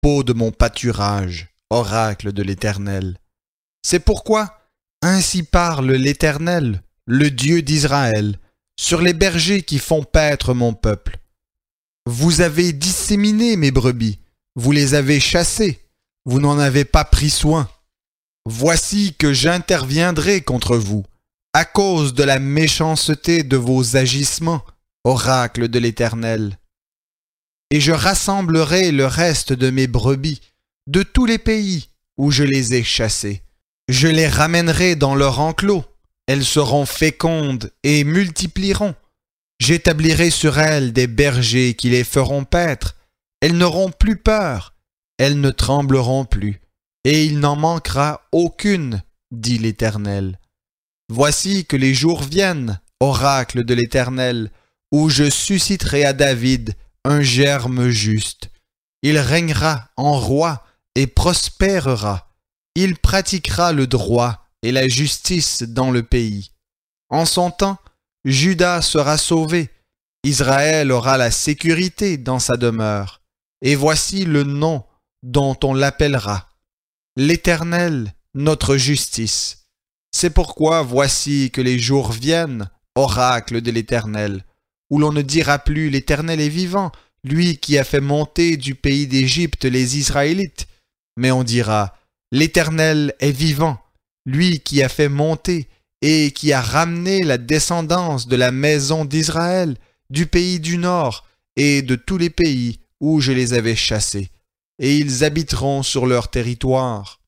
peaux de mon pâturage, oracle de l'Éternel. C'est pourquoi, ainsi parle l'Éternel, le Dieu d'Israël, sur les bergers qui font paître mon peuple. Vous avez disséminé mes brebis, vous les avez chassées, vous n'en avez pas pris soin. Voici que j'interviendrai contre vous, à cause de la méchanceté de vos agissements, oracle de l'Éternel. Et je rassemblerai le reste de mes brebis de tous les pays où je les ai chassées. Je les ramènerai dans leur enclos, elles seront fécondes et multiplieront. J'établirai sur elles des bergers qui les feront paître. Elles n'auront plus peur, elles ne trembleront plus, et il n'en manquera aucune, dit l'Éternel. Voici que les jours viennent, oracle de l'Éternel, où je susciterai à David un germe juste. Il régnera en roi et prospérera. Il pratiquera le droit et la justice dans le pays. En son temps, Juda sera sauvé, Israël aura la sécurité dans sa demeure. Et voici le nom dont on l'appellera: l'Éternel, notre justice. C'est pourquoi voici que les jours viennent, oracle de l'Éternel, où l'on ne dira plus: l'Éternel est vivant, lui qui a fait monter du pays d'Égypte les Israélites. Mais on dira: l'Éternel est vivant, lui qui a fait monter et qui a ramené la descendance de la maison d'Israël, du pays du nord et de tous les pays où je les avais chassés, et ils habiteront sur leur territoire.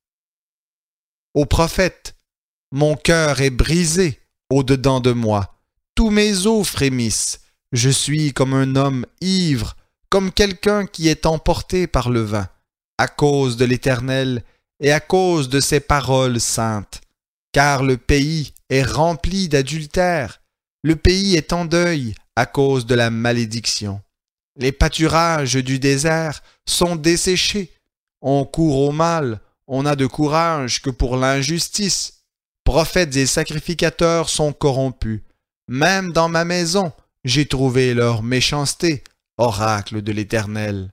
Ô prophète, mon cœur est brisé au-dedans de moi, tous mes os frémissent, je suis comme un homme ivre, comme quelqu'un qui est emporté par le vin, à cause de l'Éternel et à cause de ses paroles saintes. Car le pays est rempli d'adultère, le pays est en deuil à cause de la malédiction. Les pâturages du désert sont desséchés, on court au mal, on n'a de courage que pour l'injustice. Prophètes et sacrificateurs sont corrompus, même dans ma maison j'ai trouvé leur méchanceté, oracle de l'Éternel.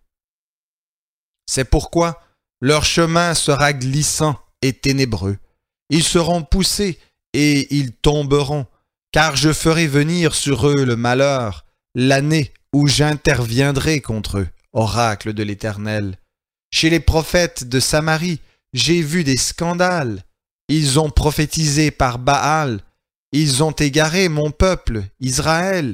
C'est pourquoi leur chemin sera glissant et ténébreux. Ils seront poussés et ils tomberont, car je ferai venir sur eux le malheur, l'année où j'interviendrai contre eux, oracle de l'Éternel. Chez les prophètes de Samarie, j'ai vu des scandales. Ils ont prophétisé par Baal, ils ont égaré mon peuple, Israël.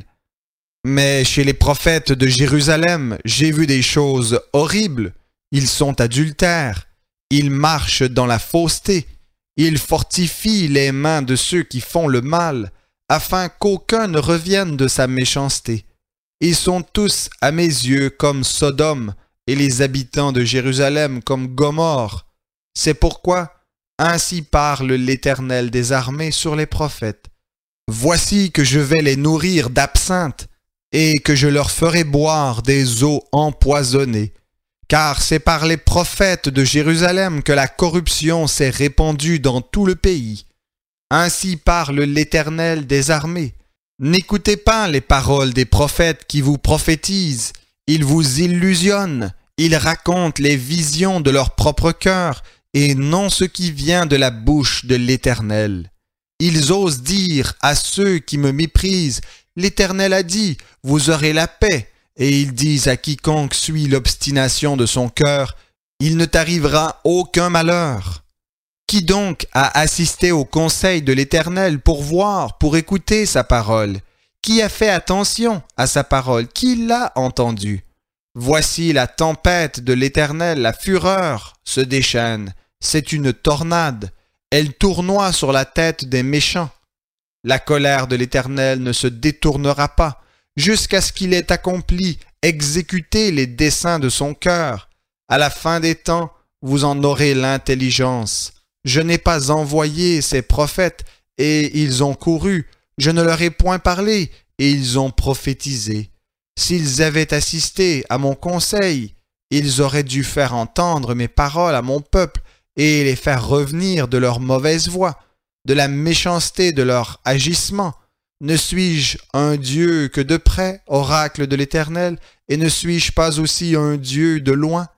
Mais chez les prophètes de Jérusalem, j'ai vu des choses horribles. Ils sont adultères, ils marchent dans la fausseté, ils fortifient les mains de ceux qui font le mal, afin qu'aucun ne revienne de sa méchanceté. Ils sont tous à mes yeux comme Sodome, et les habitants de Jérusalem comme Gomorrhe. C'est pourquoi, ainsi parle l'Éternel des armées sur les prophètes. Voici que je vais les nourrir d'absinthe, et que je leur ferai boire des eaux empoisonnées. Car c'est par les prophètes de Jérusalem que la corruption s'est répandue dans tout le pays. Ainsi parle l'Éternel des armées. N'écoutez pas les paroles des prophètes qui vous prophétisent. Ils vous illusionnent. Ils racontent les visions de leur propre cœur et non ce qui vient de la bouche de l'Éternel. Ils osent dire à ceux qui me méprisent: l'Éternel a dit, vous aurez la paix. Et ils disent à quiconque suit l'obstination de son cœur: il ne t'arrivera aucun malheur. Qui donc a assisté au conseil de l'Éternel pour voir, pour écouter sa parole? Qui a fait attention à sa parole? Qui l'a entendu? Voici la tempête de l'Éternel, la fureur se déchaîne. C'est une tornade. Elle tournoie sur la tête des méchants. La colère de l'Éternel ne se détournera pas, jusqu'à ce qu'il ait accompli, exécuté les desseins de son cœur. À la fin des temps, vous en aurez l'intelligence. Je n'ai pas envoyé ces prophètes, et ils ont couru. Je ne leur ai point parlé, et ils ont prophétisé. S'ils avaient assisté à mon conseil, ils auraient dû faire entendre mes paroles à mon peuple, et les faire revenir de leur mauvaise voie, de la méchanceté de leur agissement. Ne suis-je un Dieu que de près, oracle de l'Éternel, et ne suis-je pas aussi un Dieu de loin?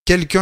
quelqu'un